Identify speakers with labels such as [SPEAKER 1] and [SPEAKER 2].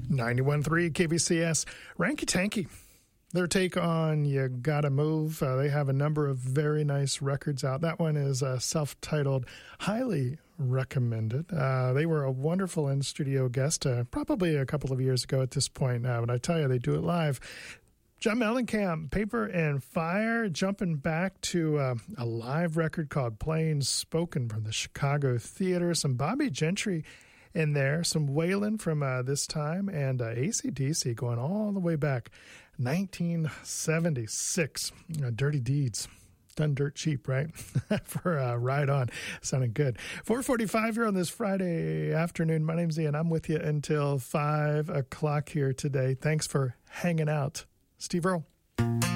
[SPEAKER 1] 91.3 KVCS, Ranky Tanky. Their take on You Gotta Move. They have a number of very nice records out. That one is self-titled, highly recommended. They were a wonderful in-studio guest probably a couple of years ago at this point. But I tell you, they do it live. John Mellencamp, Paper and Fire, jumping back to a live record called Plain Spoken from the Chicago Theater. Some Bobby Gentry in there, some Waylon from this time, and AC/DC going all the way back, 1976. Dirty Deeds. Done dirt cheap, right? For Ride On. Sounding good. 4:45 here on this Friday afternoon. My name's Ian. I'm with you until 5 o'clock here today. Thanks for hanging out. Steve Earle.